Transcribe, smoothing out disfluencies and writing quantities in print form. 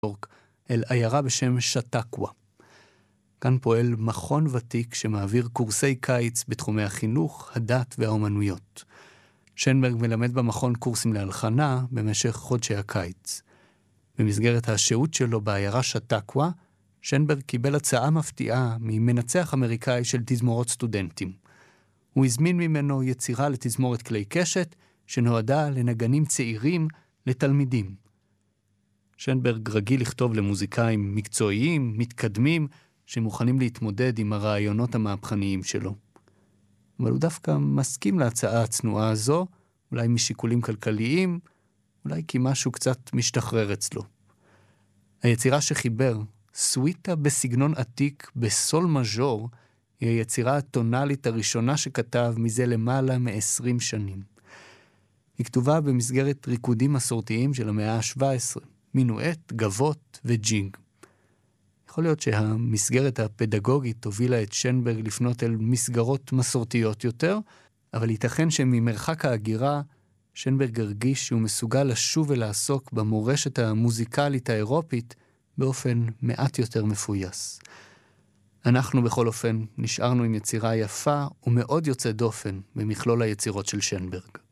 יורק אל עיירה בשם שטקווה. כאן פועל מכון ותיק שמעביר קורסי קיץ בתחומי החינוך, הדת והאומנויות. שנברג מלמד במכון קורסים להלחנה במשך חודשי הקיץ. במסגרת השהות שלו בעיירה שטקווה, שנברג קיבל הצעה מפתיעה ממנצח אמריקאי של תזמורות סטודנטים. הוא הזמין ממנו יצירה לתזמורת כלי קשת שנועדה לנגנים צעירים לתלמידים. שנברג רגיל לכתוב למוזיקאים מקצועיים, מתקדמים, שמוכנים להתמודד עם הרעיונות המהפכניים שלו. אבל הוא דווקא מסכים להצעה הצנועה הזו, אולי משיקולים כלכליים, אולי כי משהו קצת משתחרר אצלו. היצירה שחיבר, סוויטה בסגנון עתיק בסול מז'ור, היא היצירה הטונלית הראשונה שכתב מזה למעלה מ-20 שנים. היא כתובה במסגרת ריקודים מסורתיים של המאה ה-17, מינואט, גבות וג'ינג. יכול להיות שהמסגרת הפדגוגית הובילה את שנברג לפנות אל מסגרות מסורתיות יותר, אבל ייתכן שממרחק ההגירה, שנברג הרגיש שהוא מסוגל לשוב ולעסוק במורשת המוזיקלית האירופית באופן מעט יותר מפויס. אנחנו בכל אופן נשארנו עם יצירה יפה ומאוד יוצא דופן במכלול היצירות של שנברג.